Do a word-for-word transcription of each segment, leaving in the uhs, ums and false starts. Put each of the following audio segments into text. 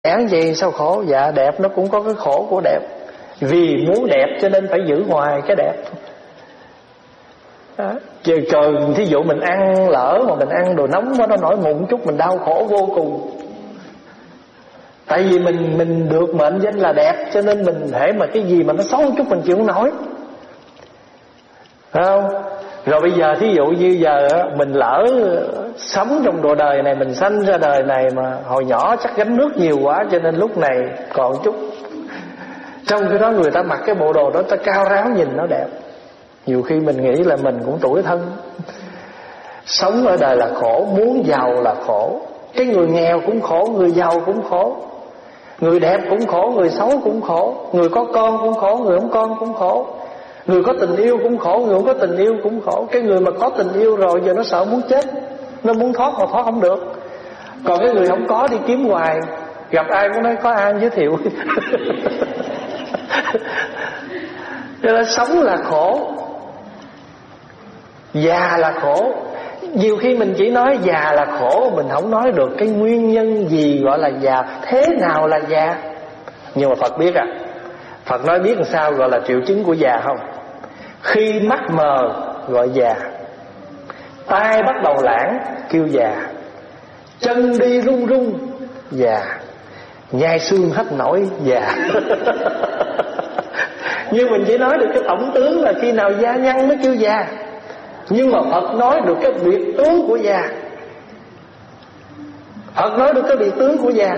Đáng gì sao khổ? Dạ đẹp nó cũng có cái khổ của đẹp. Vì muốn đẹp cho nên phải giữ hoài cái đẹp. Đó. Trời, trời thí dụ mình ăn lỡ mà mình ăn đồ nóng quá, nó nổi mụn chút mình đau khổ vô cùng. Tại vì mình mình được mệnh danh là đẹp, cho nên mình thể mà cái gì mà nó xấu chút mình chịu không nổi, phải không? Rồi bây giờ thí dụ như giờ mình lỡ sống trong độ đời này, mình sanh ra đời này mà hồi nhỏ chắc gánh nước nhiều quá, cho nên lúc này còn chút. Trong khi đó người ta mặc cái bộ đồ đó, ta cao ráo nhìn nó đẹp. Nhiều khi mình nghĩ là mình cũng tủi thân. Sống ở đời là khổ, muốn giàu là khổ. Cái người nghèo cũng khổ, người giàu cũng khổ. Người đẹp cũng khổ, người xấu cũng khổ. Người có con cũng khổ, người không con cũng khổ. Người có tình yêu cũng khổ, người không có tình yêu cũng khổ. Cái người mà có tình yêu rồi giờ nó sợ muốn chết, nó muốn thoát mà thoát không được. Còn cái người không có đi kiếm hoài, gặp ai cũng nói có ai giới thiệu. Cho nên sống là khổ, già là khổ. Nhiều khi mình chỉ nói già là khổ, mình không nói được cái nguyên nhân gì gọi là già, thế nào là già. Nhưng mà Phật biết à. Phật nói biết làm sao gọi là triệu chứng của già không? Khi mắt mờ gọi già, tai bắt đầu lãng kêu già, chân đi run run già, nhai xương hết nổi già. Nhưng mình chỉ nói được cái tổng tướng là khi nào da nhăn mới kêu già. Nhưng mà Phật nói được cái biệt tướng của già. Phật nói được cái biệt tướng của già.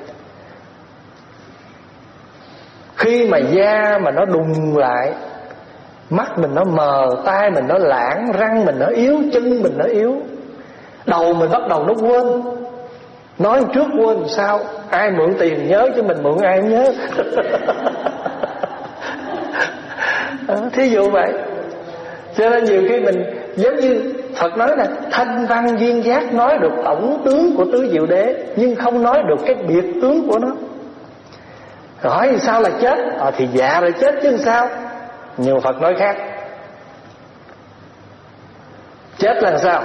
Khi mà da mà nó đùng lại, mắt mình nó mờ, tai mình nó lãng, răng mình nó yếu, chân mình nó yếu, đầu mình bắt đầu nó quên. Nói trước quên sao? Ai mượn tiền nhớ chứ mình mượn ai không nhớ. Thí dụ vậy. Cho nên nhiều khi mình giống như Phật nói là thanh văn duyên giác, nói được tổng tướng của tứ diệu đế, nhưng không nói được cái biệt tướng của nó. Hỏi sao là chết? À, thì già rồi chết chứ sao. Nhưng Phật nói khác. Chết là sao?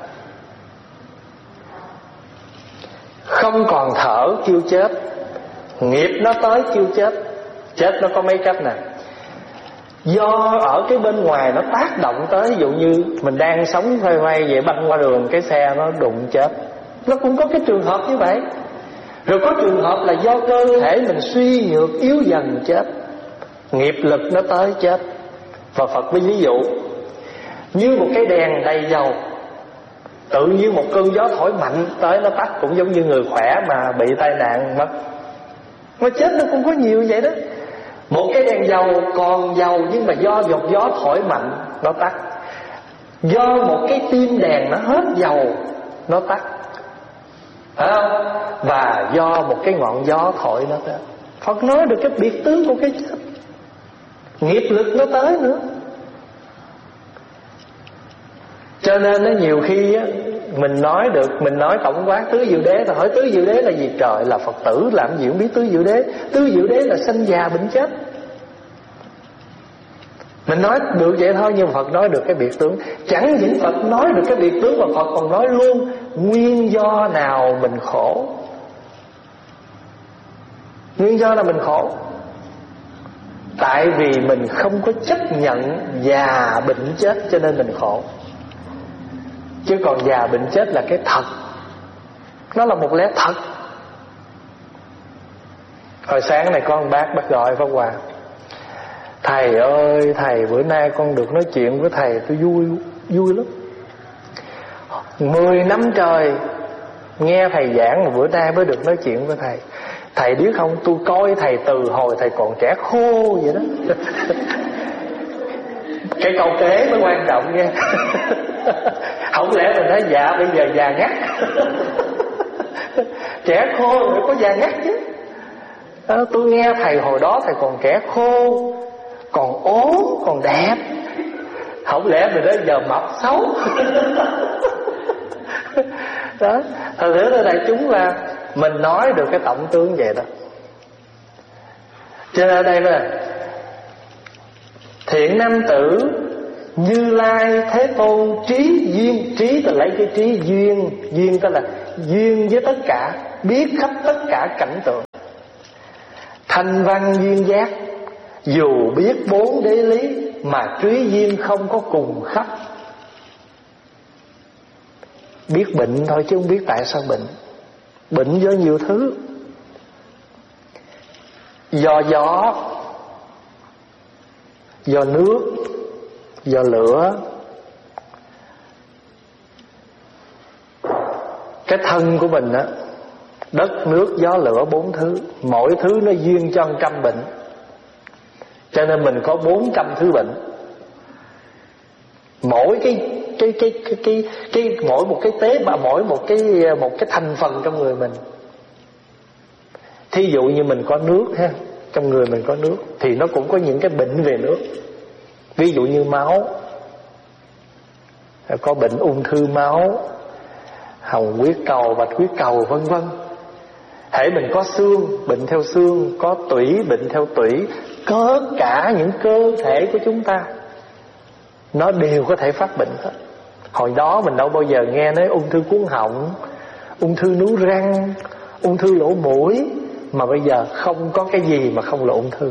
Không còn thở kêu chết, nghiệp nó tới kêu chết. Chết nó có mấy cách nè. Do ở cái bên ngoài nó tác động tới. Ví dụ như mình đang sống phơi phây vậy, băng qua đường cái xe nó đụng chết, nó cũng có cái trường hợp như vậy. Rồi có trường hợp là do cơ thể mình suy nhược yếu dần chết, nghiệp lực nó tới chết. Và Phật mới ví dụ như một cái đèn đầy dầu, tự nhiên một cơn gió thổi mạnh tới nó tắt. Cũng giống như người khỏe mà bị tai nạn mất, nó chết nó cũng có nhiều vậy đó. Một cái đèn dầu còn dầu, nhưng mà do giọt gió thổi mạnh nó tắt. Do một cái tim đèn nó hết dầu nó tắt, phải không? Và do một cái ngọn gió thổi nó tới. Phật nói được cái biệt tướng của cái chết, nghiệp lực nó tới nữa. Cho nên nó nhiều khi á, mình nói được, mình nói tổng quát tứ diệu đế. Rồi hỏi tứ diệu đế là gì? Trời, là Phật tử làm gì cũng biết tứ diệu đế. Tứ diệu đế là sanh già bệnh chết. Mình nói được vậy thôi, nhưng Phật nói được cái biệt tướng. Chẳng những Phật nói được cái biệt tướng, mà Phật còn nói luôn nguyên do nào mình khổ. Nguyên do là mình khổ tại vì mình không có chấp nhận già bệnh chết, cho nên mình khổ. Chứ còn già bệnh chết là cái thật, nó là một lẽ thật. Hồi sáng này có một bác bác gọi Pháp Hòa: thầy ơi, thầy bữa nay con được nói chuyện với thầy, tôi vui vui lắm. Mười năm trời nghe thầy giảng mà bữa nay mới được nói chuyện với thầy. Thầy biết không, tôi coi thầy từ hồi thầy còn trẻ khô vậy đó. Cái câu kế mới quan trọng nghe. Không lẽ mình nói dạ bây giờ già ngắt. Trẻ khô rồi có già ngắt chứ. À, tôi nghe thầy hồi đó thầy còn trẻ khô, còn ốm, còn đẹp. Không lẽ mình nói giờ mập xấu. Đó. Thật sự là đại chúng là mình nói được cái tổng tướng vậy đó. Cho nên ở đây là thiện nam tử Như Lai Thế Tôn trí duyên. Trí là lấy cái trí duyên. Duyên tức là duyên với tất cả. biết khắp tất cả cảnh tượng. Thanh văn duyên giác, dù biết bốn đế lý mà trí duyên không có cùng khắp. Biết bệnh thôi chứ không biết tại sao bệnh. Bệnh do nhiều thứ. Do gió, do nước, do lửa. Cái thân của mình á, đất, nước, gió, lửa, bốn thứ, mỗi thứ nó duyên cho một trăm bệnh. Cho nên mình có bốn trăm thứ bệnh. Mỗi cái cái cái cái cái, cái mỗi một cái tế bào, mỗi một cái một cái thành phần trong người mình. Thí dụ như mình có nước ha, trong người mình có nước thì nó cũng có những cái bệnh về nước. Ví dụ như máu, có bệnh ung thư máu, hồng huyết cầu, bạch huyết cầu, vân vân. Hễ mình có xương, bệnh theo xương, có tủy, bệnh theo tủy. Tất cả những cơ thể của chúng ta nó đều có thể phát bệnh hết. Hồi đó mình đâu bao giờ nghe nói ung thư cuống họng, ung thư núi răng, ung thư lỗ mũi. Mà bây giờ không có cái gì mà không là ung thư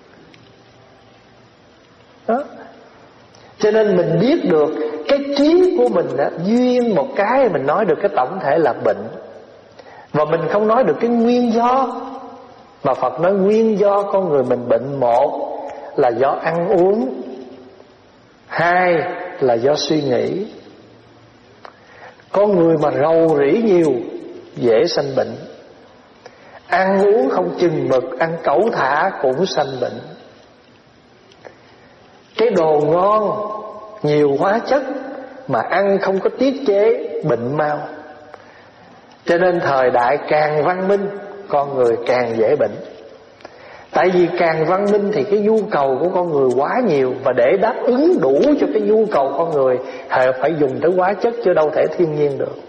đó. Cho nên mình biết được cái trí của mình đó, duyên một cái mình nói được cái tổng thể là bệnh. Và mình không nói được cái nguyên do. Mà Phật nói nguyên do con người mình bệnh, một là do ăn uống, hai là do suy nghĩ. Con người mà rầu rĩ nhiều dễ sanh bệnh. Ăn uống không chừng mực, ăn cẩu thả cũng sanh bệnh. Cái đồ ngon nhiều hóa chất mà ăn không có tiết chế, bệnh mau. Cho nên thời đại càng văn minh, con người càng dễ bệnh. Tại vì càng văn minh thì cái nhu cầu của con người quá nhiều. Và để đáp ứng đủ cho cái nhu cầu con người phải dùng tới hóa chất, chứ đâu thể thiên nhiên được.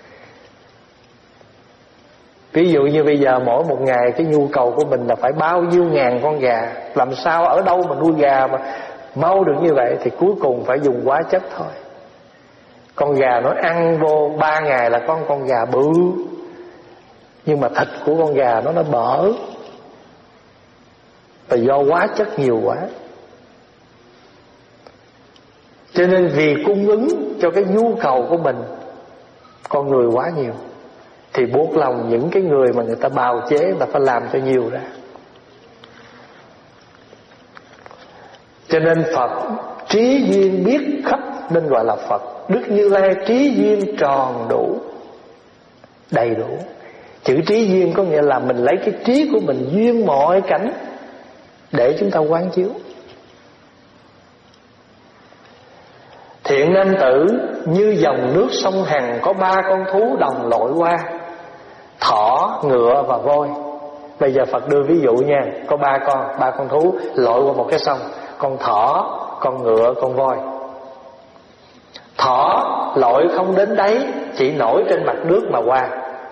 Ví dụ như bây giờ mỗi một ngày cái nhu cầu của mình là phải bao nhiêu ngàn con gà. Làm sao ở đâu mà nuôi gà mà mau được như vậy? Thì cuối cùng phải dùng hóa chất thôi. Con gà nó ăn vô ba ngày là con con gà bự, nhưng mà thịt của con gà nó nó bở. Và do hóa chất nhiều quá. Cho nên vì cung ứng cho cái nhu cầu của mình, con người quá nhiều, thì buộc lòng những cái người mà người ta bào chế, người ta phải làm cho nhiều ra. Cho nên Phật trí duyên biết khắp nên gọi là Phật. Đức Như Lai trí duyên tròn đủ, đầy đủ. Chữ trí duyên có nghĩa là mình lấy cái trí của mình duyên mọi cảnh để chúng ta quán chiếu. Thiện nam tử, như dòng nước sông Hằng có ba con thú đồng lội qua: thỏ, ngựa và voi. Bây giờ Phật đưa ví dụ nha, có ba con, ba con thú lội qua một cái sông. Con thỏ, con ngựa, con voi. Thỏ lội không đến đáy, chỉ nổi trên mặt nước mà qua.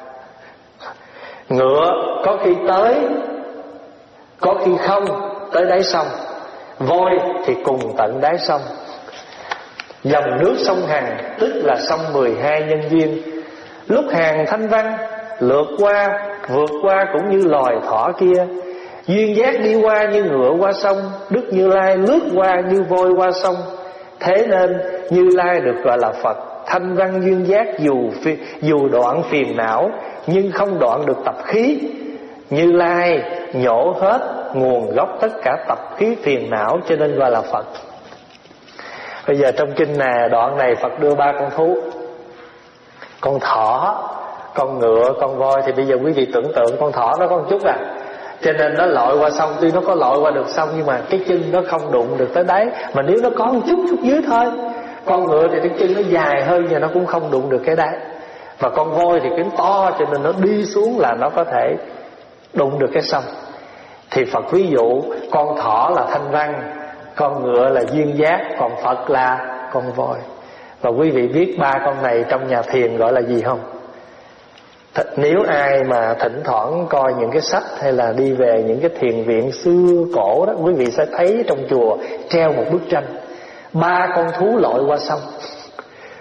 Ngựa có khi tới, có khi không tới đáy sông. Voi thì cùng tận đáy sông. Dòng nước sông Hằng tức là sông mười hai nhân duyên. Lúc hàng thanh văn lượt qua, vượt qua cũng như loài thỏ kia. Duyên giác đi qua như ngựa qua sông, Đức Như Lai lướt qua như voi qua sông. Thế nên Như Lai được gọi là Phật. Thanh văn duyên giác dù, phi, dù đoạn phiền não, nhưng không đoạn được tập khí. Như Lai nhổ hết nguồn gốc tất cả tập khí phiền não, cho nên gọi là Phật. Bây giờ trong kinh này, đoạn này Phật đưa ba con thú: con thỏ, con ngựa, con voi. Thì bây giờ quý vị tưởng tượng con thỏ nó có một chút à, cho nên nó lội qua sông. Tuy nó có lội qua được sông, nhưng mà cái chân nó không đụng được tới đáy. Mà nếu nó có một chút chút dưới thôi. Con ngựa thì cái chân nó dài hơn, nhưng nó cũng không đụng được cái đáy. Và con voi thì cánh to, cho nên nó đi xuống là nó có thể đụng được cái sông. Thì Phật ví dụ con thỏ là thanh văn, con ngựa là duyên giác, còn Phật là con voi. Và quý vị biết ba con này trong nhà thiền gọi là gì không? Nếu ai mà thỉnh thoảng coi những cái sách hay là đi về những cái thiền viện xưa cổ đó, quý vị sẽ thấy trong chùa treo một bức tranh ba con thú lội qua sông.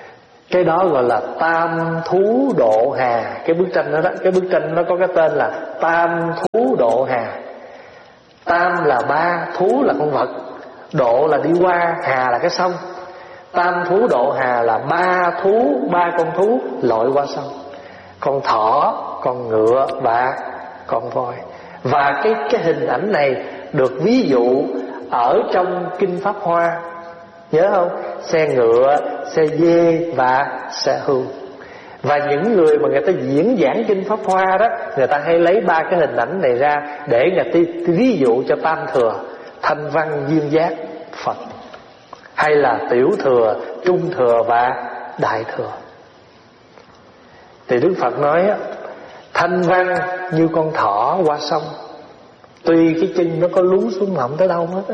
Cái đó gọi là tam thú độ hà. Cái bức tranh đó, đó Cái bức tranh nó có cái tên là tam thú độ hà. Tam là ba, thú là con vật, độ là đi qua, hà là cái sông. Tam thú độ hà là ba thú, ba con thú lội qua sông. Con thỏ, con ngựa và con voi. Và cái, cái hình ảnh này được ví dụ ở trong Kinh Pháp Hoa. Nhớ không? Xe ngựa, xe dê và xe hươu. Và những người mà người ta diễn giảng Kinh Pháp Hoa đó, người ta hay lấy ba cái hình ảnh này ra để người ta ví dụ cho Tam Thừa, Thanh Văn, Duyên Giác, Phật, hay là Tiểu Thừa, Trung Thừa và Đại Thừa. Thì Đức Phật nói á, Thanh Văn như con thỏ qua sông, tuy cái chân nó có lún xuống mà không tới đâu hết á.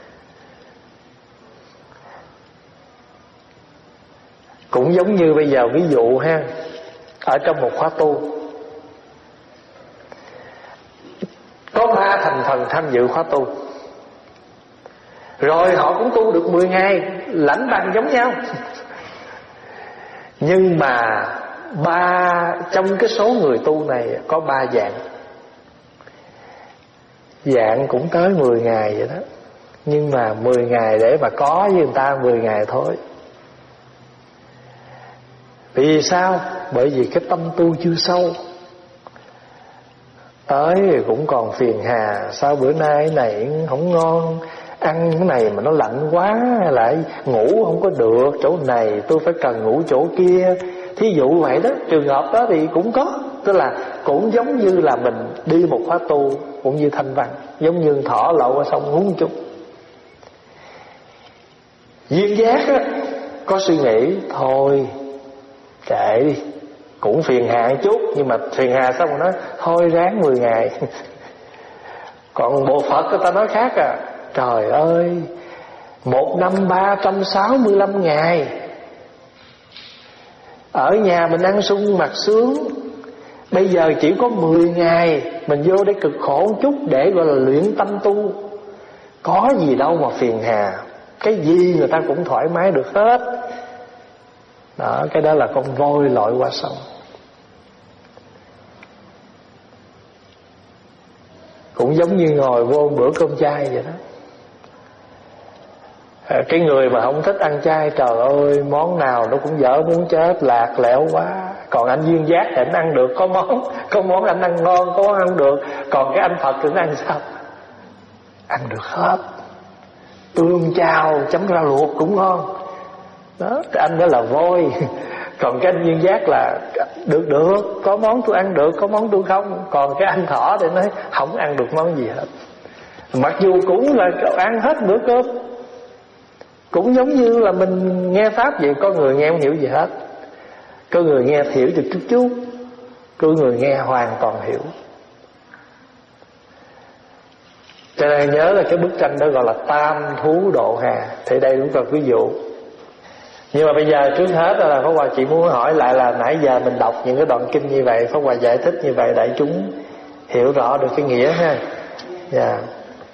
Cũng giống như bây giờ ví dụ ha, ở trong một khóa tu có ba thành phần tham dự khóa tu, rồi họ cũng tu được mười ngày, lãnh bằng giống nhau. Nhưng mà ba trong cái số người tu này có ba dạng. Dạng cũng tới mười ngày vậy đó, nhưng mà mười ngày để mà có với người ta mười ngày thôi. Vì sao? Bởi vì cái tâm tu chưa sâu. Tới thì cũng còn phiền hà, sao bữa nay cái này không ngon, ăn cái này mà nó lạnh quá, lại ngủ không có được chỗ này, tôi phải cần ngủ chỗ kia. Thí dụ vậy đó, trường hợp đó thì cũng có. Tức là cũng giống như là mình đi một khóa tu, cũng như Thanh Văn, giống như thỏ lậu qua sông uống chút. Duyên Giác á, có suy nghĩ thôi kệ đi, cũng phiền hà một chút, nhưng mà phiền hà xong rồi nói thôi ráng mười ngày. Còn bộ Phật người ta nói khác à, trời ơi, một năm ba trăm sáu mươi lăm ngày, ở nhà mình ăn sung mặc sướng, bây giờ chỉ có mười ngày mình vô để cực khổ một chút để gọi là luyện tâm tu. Có gì đâu mà phiền hà, cái gì người ta cũng thoải mái được hết. Đó, cái đó là con voi lội qua sông. Cũng giống như ngồi vô bữa cơm chay vậy đó. Cái người mà không thích ăn chay, trời ơi, món nào nó cũng dở muốn chết, lạc lẽo quá. Còn anh Duyên Giác thì anh ăn được, có món có món anh ăn ngon, có món ăn được. Còn cái anh Phật thì anh ăn sao? Ăn được hết. Tương chao chấm rau luộc cũng ngon. Đó, anh đó là voi. Còn cái anh Duyên Giác là được được, có món tôi ăn được, có món tôi không. Còn cái anh Thỏ thì nói không ăn được món gì hết, mặc dù cũng là ăn hết bữa cơm. Cũng giống như là mình nghe Pháp vậy, có người nghe không hiểu gì hết, có người nghe hiểu được chút chút, có người nghe hoàn toàn hiểu. Cho nên nhớ là cái bức tranh đó gọi là tam thú độ hà. Thì đây cũng là ví dụ. Nhưng mà bây giờ trước hết là Pháp Hòa chỉ muốn hỏi lại là nãy giờ mình đọc những cái đoạn kinh như vậy, Pháp Hòa giải thích như vậy đại chúng hiểu rõ được cái nghĩa ha. Dạ yeah.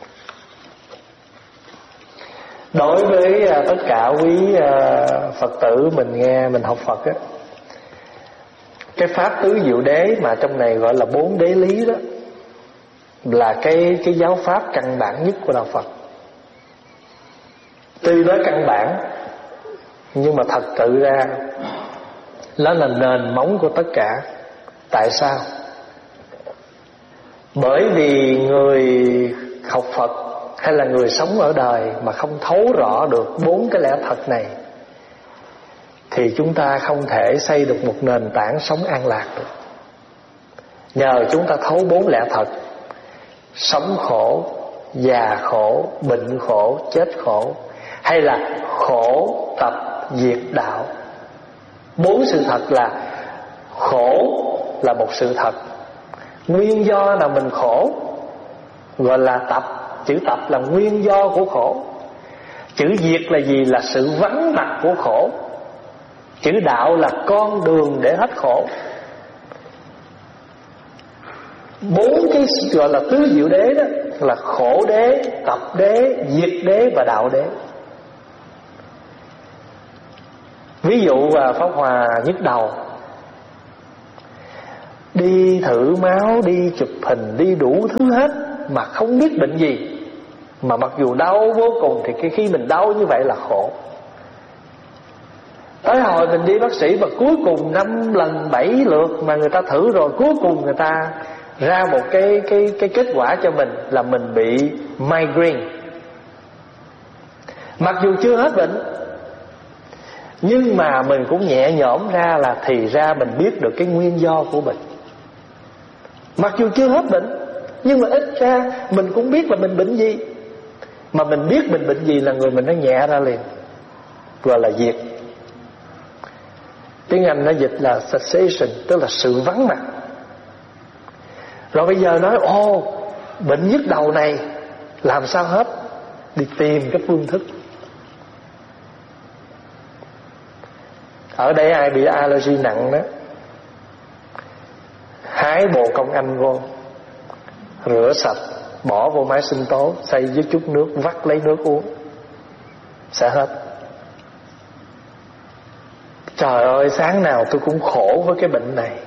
Đối với uh, tất cả quý uh, Phật tử mình nghe mình học Phật á, cái pháp tứ diệu đế mà trong này gọi là bốn đế lý đó, là cái cái giáo pháp căn bản nhất của đạo Phật. Tuy nói căn bản, nhưng mà thật sự ra nó là nền móng của tất cả. Tại sao? Bởi vì người học Phật hay là người sống ở đời mà không thấu rõ được bốn cái lẽ thật này thì chúng ta không thể xây được một nền tảng sống an lạc được. Nhờ chúng ta thấu bốn lẽ thật: sống khổ, già khổ, bệnh khổ, chết khổ, hay là khổ tập diệt đạo. Bốn sự thật là khổ là một sự thật, nguyên do là mình khổ gọi là tập. Chữ tập là nguyên do của khổ. Chữ diệt là gì? Là sự vắng mặt của khổ. Chữ đạo là con đường để hết khổ. Bốn cái gọi là tứ diệu đế đó là khổ đế, tập đế, diệt đế và đạo đế. Ví dụ à, Pháp Hòa nhức đầu, đi thử máu, đi chụp hình, đi đủ thứ hết mà không biết bệnh gì. Mà mặc dù đau vô cùng thì cái khi mình đau như vậy là khổ. Tới hồi mình đi bác sĩ mà cuối cùng năm lần bảy lượt mà người ta thử rồi, cuối cùng người ta ra một cái cái cái kết quả cho mình là mình bị migraine. Mặc dù chưa hết bệnh, nhưng mà mình cũng nhẹ nhõm ra là thì ra mình biết được cái nguyên do của bệnh. Mặc dù chưa hết bệnh, nhưng mà ít ra mình cũng biết là mình bệnh gì. Mà mình biết mình bệnh gì là người mình nó nhẹ ra liền, gọi là diệt. Tiếng Anh nó dịch là cessation, tức là sự vắng mặt. Rồi bây giờ nói ô, bệnh nhức đầu này làm sao hết? Đi tìm cái phương thức. Ở đây ai bị allergy nặng đó, hái bồ công anh vô, rửa sạch, bỏ vô máy sinh tố, xay với chút nước, vắt lấy nước uống, sẽ hết. Trời ơi, sáng nào tôi cũng khổ với cái bệnh này.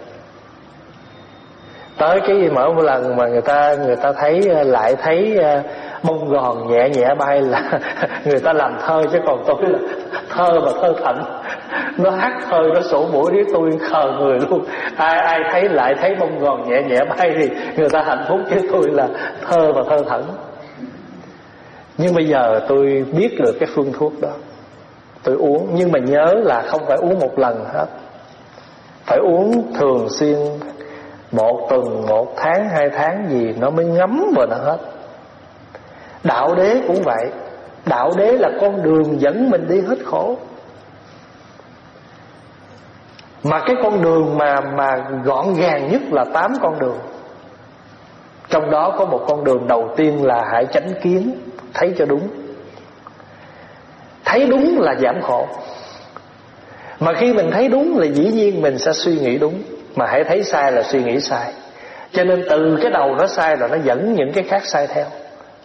Tới cái mỗi một lần mà người ta người ta thấy lại thấy bông gòn nhẹ nhẹ bay là người ta làm thơ, chứ còn tôi là thơ mà thơ thạnh. Nó hát thơ, nó sổ mũi riết tôi khờ người luôn. Ai ai thấy lại thấy bông gòn nhẹ nhẹ bay thì người ta hạnh phúc, chứ tôi là thơ mà thơ thẩn. Nhưng bây giờ tôi biết được cái phương thuốc đó, tôi uống. Nhưng mà nhớ là không phải uống một lần hết, phải uống thường xuyên, một tuần, một tháng, hai tháng gì nó mới ngấm vào nó hết. Đạo đế cũng vậy. Đạo đế là con đường dẫn mình đi hết khổ. Mà cái con đường mà mà gọn gàng nhất là tám con đường. Trong đó có một con đường đầu tiên là hãy chánh kiến, thấy cho đúng. Thấy đúng là giảm khổ. Mà khi mình thấy đúng là dĩ nhiên mình sẽ suy nghĩ đúng. Mà hãy thấy sai là suy nghĩ sai. Cho nên từ cái đầu nó sai rồi nó dẫn những cái khác sai theo.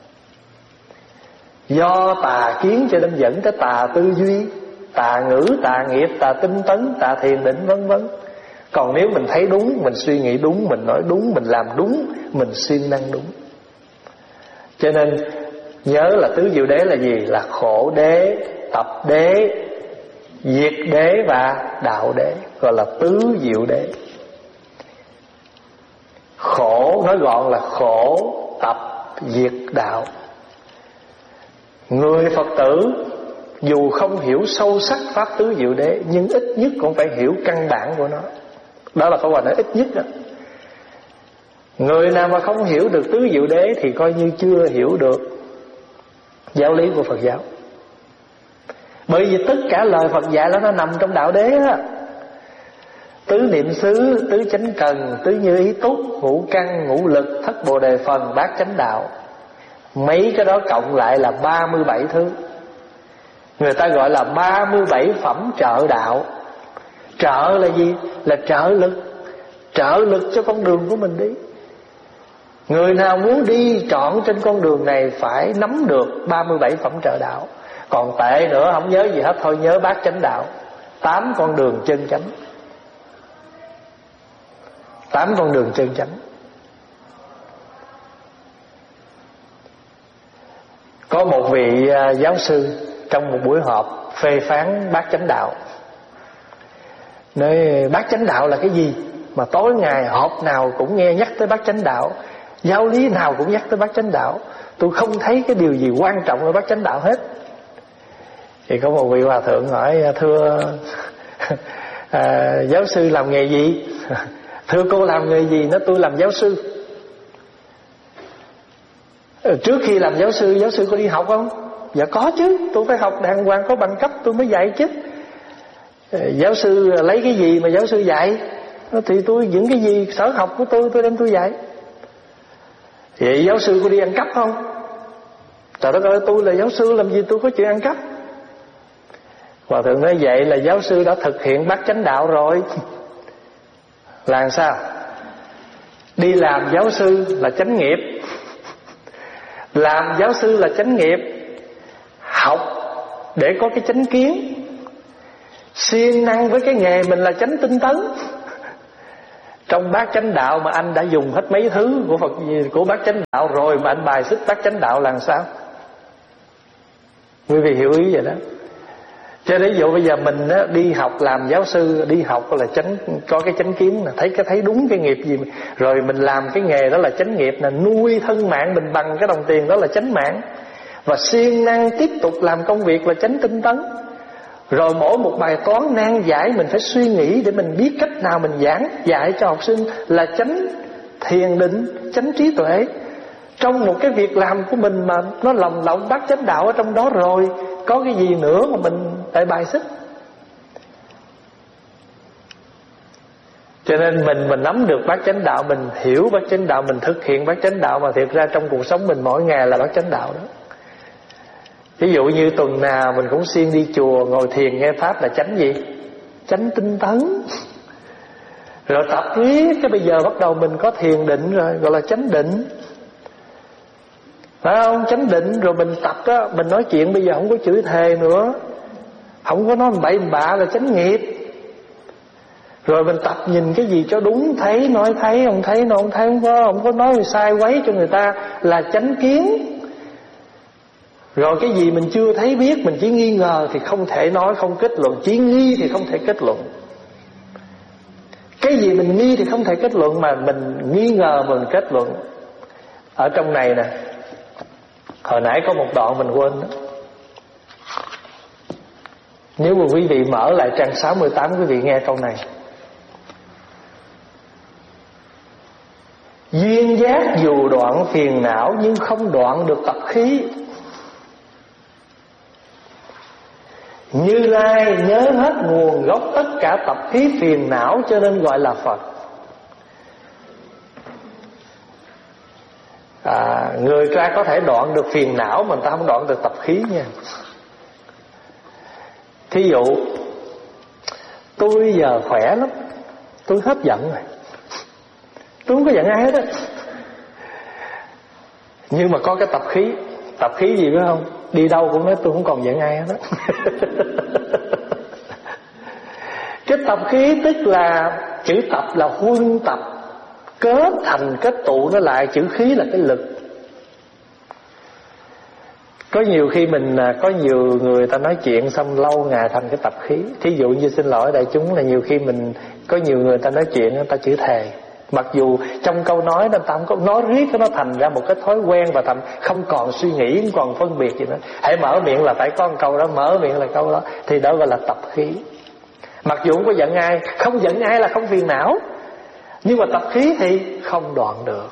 Do tà kiến cho nên dẫn tới tà tư duy, tà ngữ, tà nghiệp, tà tinh tấn, tà thiền định vân vân. Còn nếu mình thấy đúng, mình suy nghĩ đúng, mình nói đúng, mình làm đúng, mình siêng năng đúng. Cho nên nhớ là tứ diệu đế là gì? Là khổ đế, tập đế, diệt đế và đạo đế, gọi là tứ diệu đế. Khổ nói gọn là khổ, tập, diệt, đạo. Người Phật tử dù không hiểu sâu sắc pháp tứ diệu đế, nhưng ít nhất cũng phải hiểu căn bản của nó. Đó là Pháp Hòa nói ít nhất đó. Người nào mà không hiểu được tứ diệu đế thì coi như chưa hiểu được giáo lý của Phật giáo. Bởi vì tất cả lời Phật dạy nó nằm trong đạo đế á. Tứ niệm xứ, tứ chánh cần, tứ như ý túc, ngũ căn, ngũ lực, thất bồ đề phần, bát chánh đạo. Mấy cái đó cộng lại là ba mươi bảy thứ. Người ta gọi là ba mươi bảy phẩm trợ đạo. Trợ là gì? Là trợ lực. Trợ lực cho con đường của mình đi. Người nào muốn đi trọn trên con đường này phải nắm được ba mươi bảy phẩm trợ đạo. Còn tệ nữa không nhớ gì hết, thôi nhớ bát chánh đạo. Tám con đường chân chánh. Tám con đường chân chánh. Có một vị giáo sư trong một buổi họp phê phán bát chánh đạo, nói bát chánh đạo là cái gì mà tối ngày họp nào cũng nghe nhắc tới bát chánh đạo, giáo lý nào cũng nhắc tới bát chánh đạo, tôi không thấy cái điều gì quan trọng ở bát chánh đạo hết. Thì có một vị hòa thượng hỏi: thưa à, giáo sư làm nghề gì? Thưa cô làm nghề gì? Nói tôi làm giáo sư. Trước khi làm giáo sư, giáo sư có đi học không? Dạ có chứ, tôi phải học đàng hoàng, có bằng cấp tôi mới dạy chứ. Giáo sư lấy cái gì mà giáo sư dạy? Thì tôi những cái gì sở học của tôi tôi đem tôi dạy. Vậy giáo sư có đi ăn cắp không? Trời đất ơi, tôi là giáo sư làm gì tôi có chuyện ăn cắp. Hòa thượng nói vậy là giáo sư đã thực hiện bát chánh đạo rồi. Là sao? Đi làm giáo sư là chánh nghiệp. Làm giáo sư là chánh nghiệp. Học để có cái chánh kiến. siêng năng với cái nghề mình là chánh tinh tấn. Trong bát chánh đạo mà anh đã dùng hết mấy thứ của Phật, của bát chánh đạo rồi mà anh bài xích bát chánh đạo là sao? Quý vị hiểu ý vậy đó. Cho nên ví dụ bây giờ mình á, đi học làm giáo sư, đi học là chánh, có cái chánh kiến là thấy cái thấy đúng cái nghiệp gì, rồi mình làm cái nghề đó là chánh nghiệp, là nuôi thân mạng mình bằng cái đồng tiền đó là chánh mạng, và siêng năng tiếp tục làm công việc là chánh tinh tấn. Rồi mỗi một bài toán nan giải mình phải suy nghĩ để mình biết cách nào mình giảng dạy cho học sinh là chánh thiền định, chánh trí tuệ. Trong một cái việc làm của mình mà nó lồng lộng bát chánh đạo ở trong đó rồi, có cái gì nữa mà mình phải bài xích? Cho nên mình mình nắm được bát chánh đạo, mình hiểu bát chánh đạo, mình thực hiện bát chánh đạo, mà thiệt ra trong cuộc sống mình mỗi ngày là bát chánh đạo đó. Ví dụ như tuần nào mình cũng xuyên đi chùa ngồi thiền nghe pháp là chánh gì? Chánh tinh tấn. Rồi tập riết cái bây giờ bắt đầu mình có thiền định rồi, gọi là chánh định, phải không? Chánh định. Rồi mình tập á, mình nói chuyện bây giờ không có chửi thề nữa, không có nói bậy bạ là chánh nghiệp. Rồi mình tập nhìn cái gì cho đúng, thấy nói thấy, không thấy nó không thấy, không có không có nói sai quấy cho người ta là chánh kiến. Rồi cái gì mình chưa thấy biết, mình chỉ nghi ngờ thì không thể nói, không kết luận. Chỉ nghi thì không thể kết luận. Cái gì mình nghi thì không thể kết luận, mà mình nghi ngờ mình kết luận. Ở trong này nè, hồi nãy có một đoạn mình quên đó. Nếu mà quý vị mở lại trang sáu mươi tám, quý vị nghe câu này: duyên giác dù đoạn phiền não nhưng không đoạn được tập khí. Như Lai nhớ hết nguồn gốc tất cả tập khí phiền não cho nên gọi là Phật. à, Người ta có thể đoạn được phiền não mà người ta không đoạn được tập khí nha. Thí dụ tôi giờ khỏe lắm, tôi hết giận rồi, tôi không có giận ai hết á, nhưng mà có cái tập khí. Tập khí gì biết không? Đi đâu cũng nói tôi không còn giận ai hết á. Cái tập khí tức là chữ tập là huân tập, kết thành kết tụ nó lại. Chữ khí là cái lực. Có nhiều khi mình, có nhiều người ta nói chuyện xong lâu ngày thành cái tập khí. Thí dụ như xin lỗi đại chúng là nhiều khi mình, có nhiều người ta nói chuyện người ta chửi thề, mặc dù trong câu nói đó ta không có nói riết, nó thành ra một cái thói quen, và thành không còn suy nghĩ, không còn phân biệt gì nữa. Hãy mở miệng là phải có một câu đó, mở miệng là câu đó, thì đó gọi là tập khí. Mặc dù không có giận ai, không giận ai là không phiền não, nhưng mà tập khí thì không đoạn được.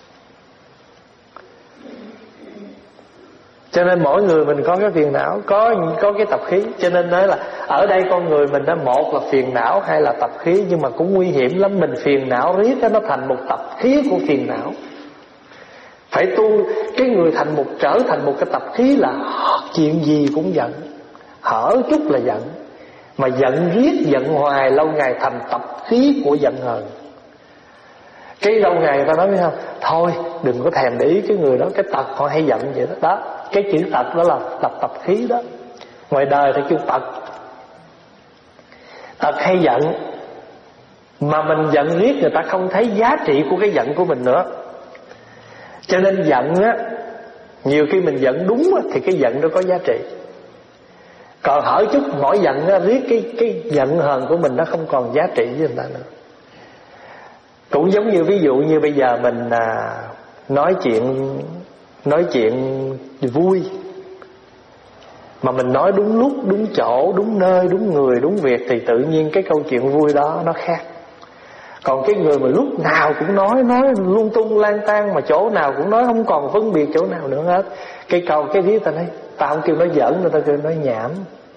Cho nên mỗi người mình có cái phiền não, có có cái tập khí. Cho nên nói là ở đây con người mình đó, một là phiền não, hai là tập khí. Nhưng mà cũng nguy hiểm lắm, mình phiền não riết nó thành một tập khí của phiền não. Phải tu cái người thành một, trở thành một cái tập khí là chuyện gì cũng giận, hở chút là giận, mà giận riết giận hoài lâu ngày thành tập khí của giận hờn. Cái lâu ngày người ta nói biết không, thôi đừng có thèm để ý cái người đó, cái tật họ hay giận vậy đó. Đó, cái chữ tật đó là tập tập khí đó. Ngoài đời thì kêu tật. Tật hay giận, mà mình giận riết người ta không thấy giá trị của cái giận của mình nữa. Cho nên giận á, nhiều khi mình giận đúng á, thì cái giận đó có giá trị. Còn hở chút mỗi giận á, riết cái, cái giận hờn của mình nó không còn giá trị với người ta nữa. Cũng giống như ví dụ như bây giờ mình à, nói chuyện nói chuyện vui, mà mình nói đúng lúc, đúng chỗ, đúng nơi, đúng người, đúng việc, thì tự nhiên cái câu chuyện vui đó nó khác. Còn cái người mà lúc nào cũng nói nói lung tung lang tan, mà chỗ nào cũng nói, không còn phân biệt chỗ nào nữa hết, cái câu cái viết ta nói tao không kêu nói giỡn, người ta kêu nói nhảm.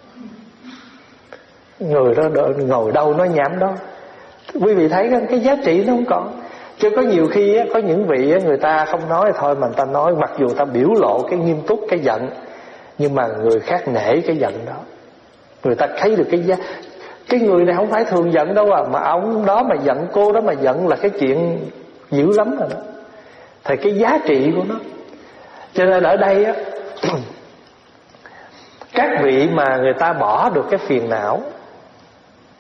Người đó ngồi đâu nói nhảm đó. Quý vị thấy cái, cái giá trị nó không còn. Chứ có nhiều khi á, có những vị á, người ta không nói thôi mà người ta nói, mặc dù ta biểu lộ cái nghiêm túc, cái giận, nhưng mà người khác nể cái giận đó. Người ta thấy được cái giá. Cái người này không phải thường giận đâu à, mà ông đó mà giận, cô đó mà giận là cái chuyện dữ lắm rồi đó. Thì cái giá trị của nó. Cho nên ở đây á, các vị mà người ta bỏ được cái phiền não,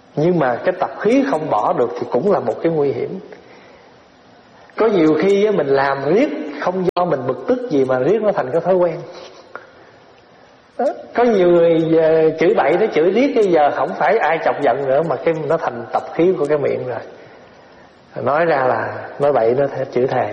Nhưng mà cái tập khí không bỏ được thì cũng là một cái nguy hiểm. Có nhiều khi mình làm riết không do mình bực tức gì mà riết nó thành cái thói quen. Đó. Có nhiều người chửi bậy nó chửi riết, bây giờ không phải ai chọc giận nữa mà cái nó thành tập khí của cái miệng rồi. Nói ra là nói bậy nó chửi thề.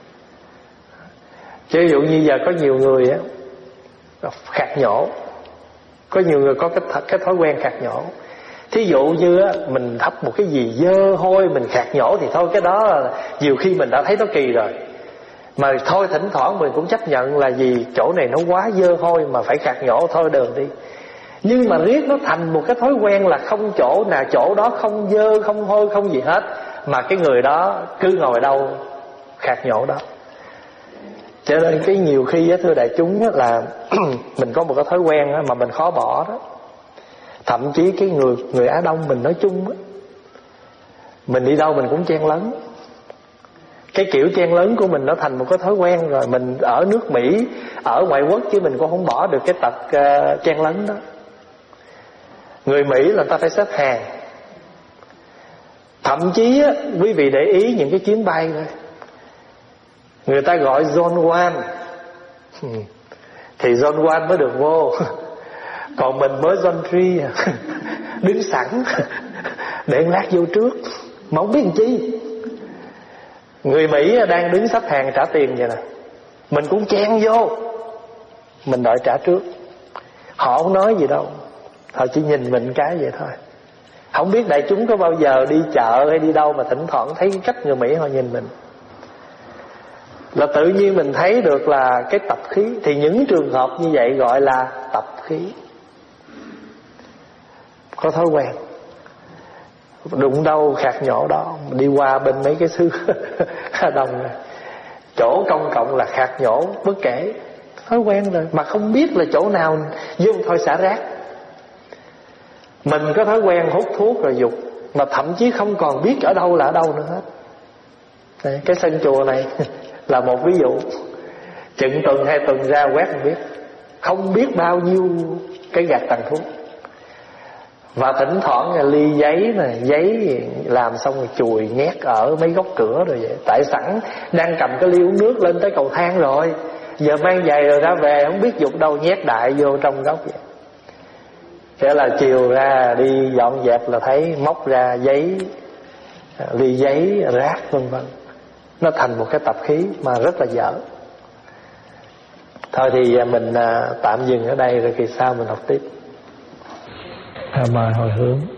Chứ ví dụ như giờ có nhiều người á khạc nhổ, có nhiều người có cái cái thói quen khạc nhổ. Thí dụ như á, mình thắp một cái gì dơ hôi mình khạc nhổ thì thôi, cái đó là nhiều khi mình đã thấy nó kỳ rồi. Mà thôi thỉnh thoảng mình cũng chấp nhận là vì chỗ này nó quá dơ hôi mà phải khạc nhổ, thôi đường đi. Nhưng mà riết nó thành một cái thói quen là không chỗ nào chỗ đó không dơ không hôi không gì hết, mà cái người đó cứ ngồi đâu khạc nhổ đó. Cho nên cái nhiều khi á, thưa đại chúng á, là mình có một cái thói quen á, mà mình khó bỏ đó. Thậm chí cái người người Á Đông mình nói chung á, mình đi đâu mình cũng chen lấn. Cái kiểu chen lấn của mình nó thành một cái thói quen rồi. Mình ở nước Mỹ, ở ngoại quốc chứ mình cũng không bỏ được cái tật uh, chen lấn đó. Người Mỹ là người ta phải xếp hàng. Thậm chí á, quý vị để ý những cái chuyến bay thôi, người ta gọi zone one thì zone one mới được vô. Còn mình mới zone three đứng sẵn để lát vô trước mà không biết làm chi. Người Mỹ đang đứng xếp hàng trả tiền vậy nè, mình cũng chen vô, mình đợi trả trước. Họ không nói gì đâu, họ chỉ nhìn mình cái vậy thôi. Không biết đại chúng có bao giờ đi chợ hay đi đâu mà thỉnh thoảng thấy cách người Mỹ họ nhìn mình, là tự nhiên mình thấy được là cái tập khí. Thì những trường hợp như vậy gọi là tập khí, có thói quen. Đụng đâu khạc nhổ đó. Đi qua bên mấy cái xứ Đông này, chỗ công cộng là khạc nhổ bất kể, thói quen rồi. Mà không biết là chỗ nào vô thôi xả rác. Mình có thói quen hút thuốc rồi dục, mà thậm chí không còn biết ở đâu là ở đâu nữa hết. Đây, cái sân chùa này là một ví dụ. Chừng tuần hai tuần ra quét không biết, không biết bao nhiêu cái gạt tàn thuốc. Và thỉnh thoảng là ly giấy nè, giấy làm xong rồi chùi nhét ở mấy góc cửa rồi vậy. Tại sẵn đang cầm cái ly uống nước lên tới cầu thang rồi, giờ mang giày rồi ra về không biết dục đâu nhét đại vô trong góc vậy. Thế là chiều ra đi dọn dẹp là thấy móc ra giấy, ly giấy, rác vân vân. Nó thành một cái tập khí mà rất là dở. Thôi thì mình tạm dừng ở đây, rồi kỳ sau mình học tiếp. Mời hồi hướng.